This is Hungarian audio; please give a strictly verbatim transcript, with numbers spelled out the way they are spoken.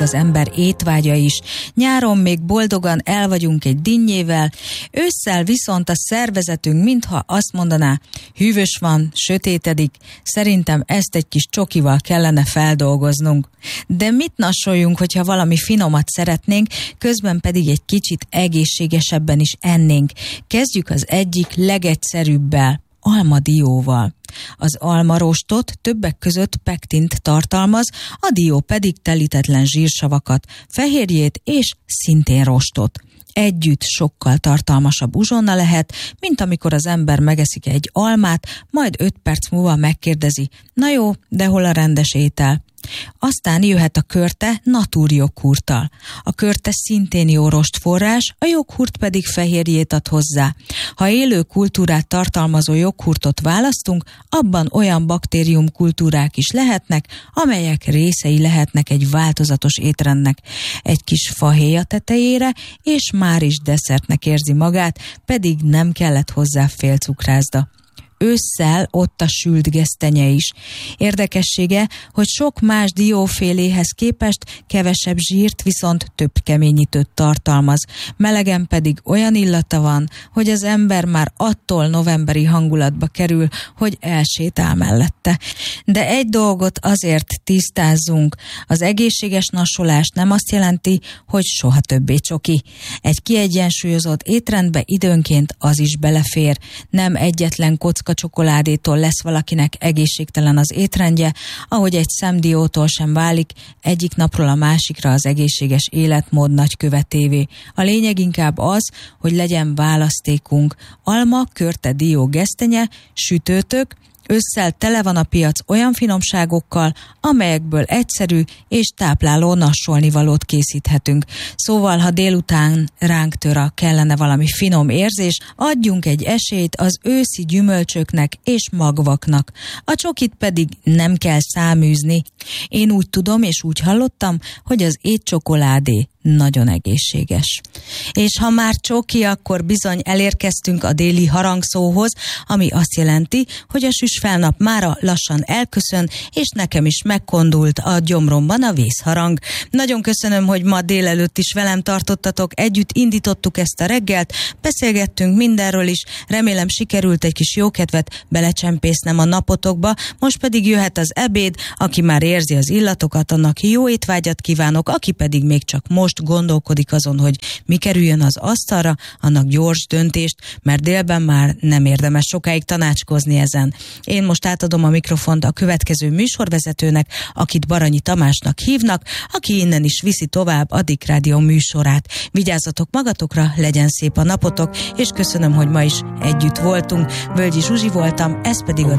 az ember étvágya is. Nyáron még boldogan el vagyunk egy dinnyével, ősszel viszont a szervezetünk mintha azt mondaná, hűvös van, sötétedik, szerintem ezt egy kis csokival kellene feldolgoznunk. De mit nassoljunk, hogyha valami finomat szeretnénk, közben pedig egy kicsit egészségesebben is ennénk. Kezdjük az egyik legegyszerűbbel, almadióval. Az almarostot többek között pektint tartalmaz, a dió pedig telítetlen zsírsavakat, fehérjét és szintén rostot. Együtt sokkal tartalmasabb uzsonna lehet, mint amikor az ember megeszik egy almát, majd öt perc múlva megkérdezi, na jó, de hol a rendes étel? Aztán jöhet a körte natúrjoghurttal. A körte szintén jó rostforrás, a joghurt pedig fehérjét ad hozzá. Ha élő kultúrát tartalmazó joghurtot választunk, abban olyan baktériumkultúrák is lehetnek, amelyek részei lehetnek egy változatos étrendnek. Egy kis fahéj a tetejére, és már is desszertnek érzi magát, pedig nem kellett hozzá fél cukrászda. Ősszel ott a sült gesztenye is. Érdekessége, hogy sok más dióféléhez képest kevesebb zsírt, viszont több keményítőt tartalmaz. Melegen pedig olyan illata van, hogy az ember már attól novemberi hangulatba kerül, hogy elsétál mellette. De egy dolgot azért tisztázzunk. Az egészséges nassolás nem azt jelenti, hogy soha többé csoki. Egy kiegyensúlyozott étrendbe időnként az is belefér. Nem egyetlen kocka csokoládétól lesz valakinek egészségtelen az étrendje, ahogy egy szemdiótól sem válik egyik napról a másikra az egészséges életmód nagykövetévé. A lényeg inkább az, hogy legyen választékunk. Alma, körte, dió, gesztenye, sütőtök, ősszel tele van a piac olyan finomságokkal, amelyekből egyszerű és tápláló nassolnivalót készíthetünk. Szóval, ha délután ránk tör a kellene valami finom érzés, adjunk egy esélyt az őszi gyümölcsöknek és magvaknak. A csokit pedig nem kell száműzni. Én úgy tudom és úgy hallottam, hogy az étcsokoládé nagyon egészséges. És ha már csoki, akkor bizony elérkeztünk a déli harangszóhoz, ami azt jelenti, hogy a süsfelnap mára lassan elköszön, és nekem is megkondult a gyomromban a vészharang. Nagyon köszönöm, hogy ma délelőtt is velem tartottatok, együtt indítottuk ezt a reggelt, beszélgettünk mindenről is, remélem sikerült egy kis jókedvet belecsempésznem a napotokba, most pedig jöhet az ebéd, aki már érzi az illatokat, annak jó étvágyat kívánok, aki pedig még csak most gondolkodik azon, hogy mi kerüljön az asztalra, annak gyors döntést, mert délben már nem érdemes sokáig tanácskozni ezen. Én most átadom a mikrofont a következő műsorvezetőnek, akit Baranyi Tamásnak hívnak, aki innen is viszi tovább a Dick Rádió műsorát. Vigyázzatok magatokra, legyen szép a napotok, és köszönöm, hogy ma is együtt voltunk. Völgyi Zsuzsi voltam, ez pedig a